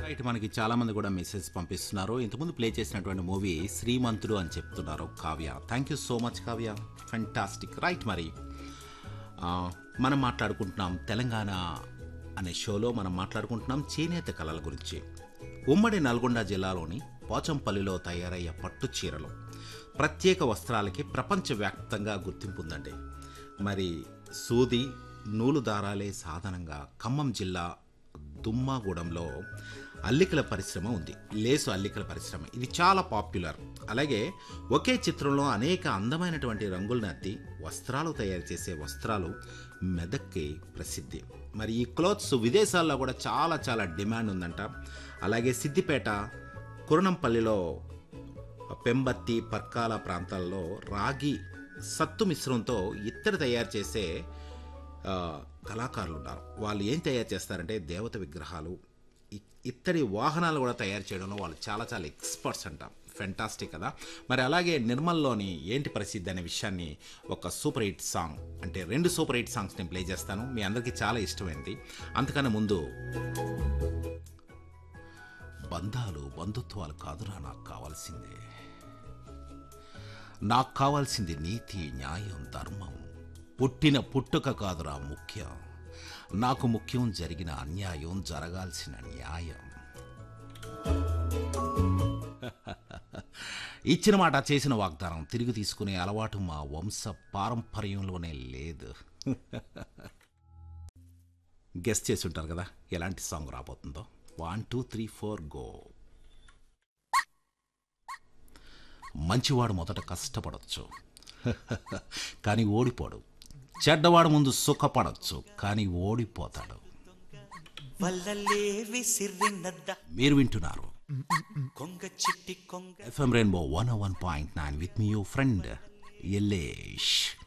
Right మనకి చాలామంది కూడా మెసేజ్ పంపిస్తున్నారు. ఇంతకుముందు ప్లే చేసినటువంటి మూవీ శ్రీమంతుడు అని చెప్తున్నారు Kavya. Thank you so much Kavya, fantastic. Right మరి మనం మాట్లాడుకుంటున్నాం తెలంగాణ అనే షోలో మనం మాట్లాడుకుంటున్నాం చేనేత కళల గురించి. ఉమ్మడి నల్గొండ జిల్లాలోని పోచంపల్లిలో తయారయ్యే పట్టు చీరలు ప్రత్యేక వస్త్రాలకి ప్రపంచవ్యాప్తంగా గుర్తింపు ఉందండి. మరి సూది నూలు దారాలే సాధనంగా ఖమ్మం జిల్లా దుమ్మాగూడెంలో అల్లికల పరిశ్రమ ఉంది. లేసు అల్లికల పరిశ్రమ ఇది చాలా పాపులర్. అలాగే ఒకే చిత్రంలో అనేక అందమైనటువంటి రంగులను అద్ది వస్త్రాలు తయారు చేసే వస్త్రాలు మెదక్కి ప్రసిద్ధి. మరి ఈ క్లోత్స్ విదేశాల్లో కూడా చాలా చాలా డిమాండ్ ఉందంట. అలాగే సిద్దిపేట కురణంపల్లిలో పెంబత్తి పర్కాల ప్రాంతాల్లో రాగి సత్తు మిశ్రమంతో ఇత్తడి తయారు చేసే కళాకారులు ఉన్నారు. వాళ్ళు ఏం తయారు చేస్తారంటే దేవత విగ్రహాలు, ఇత్తడి వాహనాలు కూడా తయారు చేయడంలో వాళ్ళు చాలా చాలా ఎక్స్పర్ట్స్ అంట. ఫెంటాస్టిక్ కదా. మరి అలాగే నిర్మల్లోని ఏంటి ప్రసిద్ధి అనే విషయాన్ని ఒక సూపర్ హిట్ సాంగ్, అంటే 2 సూపర్ హిట్ సాంగ్స్ నేను ప్లే చేస్తాను. మీ అందరికీ చాలా ఇష్టమైంది. అంతకన్నా ముందు బంధాలు బంధుత్వాలు కాదురా నాకు కావాల్సింది, నాకు కావాల్సింది నీతి న్యాయం ధర్మం. పుట్టిన పుట్టుక కాదురా ముఖ్యం, నాకు ముఖ్యం జరిగిన అన్యాయం జరగాల్సిన న్యాయం. ఇచ్చిన మాట చేసిన వాగ్దానం తిరిగి తీసుకునే అలవాటు మా వంశ పారంపర్యంలోనే లేదు. గెస్ట్ చేసి ఉంటారు కదా ఎలాంటి సాంగ్ రాబోతుందో. 1 2 3 4 గో. మంచివాడు మొదట కష్టపడవచ్చు కానీ ఓడిపోడు. చెడ్డవాడు ముందు సుఖపడవచ్చు కానీ ఓడిపోతాడు. మీరు వింటున్నారు FM Rainbow 101.9 with me your friend Yellesh.